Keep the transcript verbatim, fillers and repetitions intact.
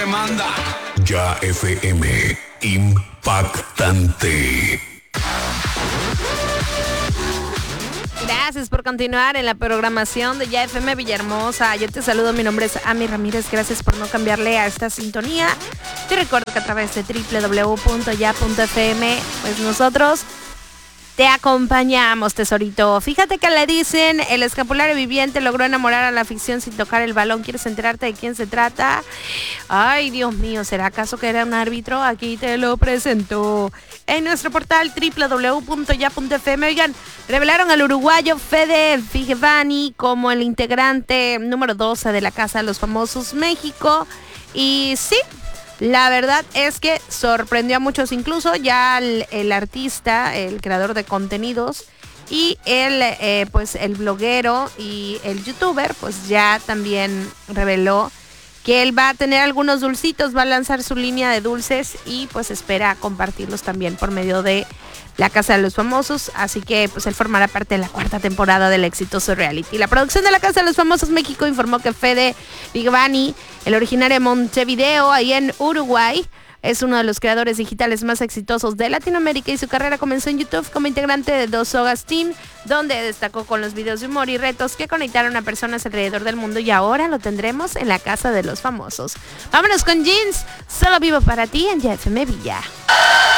que manda. Ya F M, impactante. Gracias por continuar en la programación de Ya F M Villahermosa. Yo te saludo, mi nombre es Ami Ramírez. Gracias por no cambiarle a esta sintonía. Te recuerdo que a través de doble u doble u doble u punto ya punto f m, pues nosotros te acompañamos, tesorito. Fíjate que le dicen, el escapulario viviente logró enamorar a la ficción sin tocar el balón. ¿Quieres enterarte de quién se trata? Ay, Dios mío, ¿será acaso que era un árbitro? Aquí te lo presento. En nuestro portal doble u doble u doble u punto ya punto f m, oigan, revelaron al uruguayo Fede Vigevani como el integrante número doce de la Casa de los Famosos México. Y sí, la verdad es que sorprendió a muchos, incluso ya el, el artista, el creador de contenidos y el, eh, pues el bloguero y el youtuber, pues ya también reveló que él va a tener algunos dulcitos, va a lanzar su línea de dulces y pues espera compartirlos también por medio de la Casa de los Famosos, así que pues él formará parte de la cuarta temporada del exitoso reality. La producción de la Casa de los Famosos México informó que Fede Vigevani, el originario de Montevideo, ahí en Uruguay, es uno de los creadores digitales más exitosos de Latinoamérica y su carrera comenzó en YouTube como integrante de Dos Sogas Team, donde destacó con los videos de humor y retos que conectaron a personas alrededor del mundo, y ahora lo tendremos en la Casa de los Famosos. Vámonos con Jeans, solo vivo para ti en Ya F M Villa.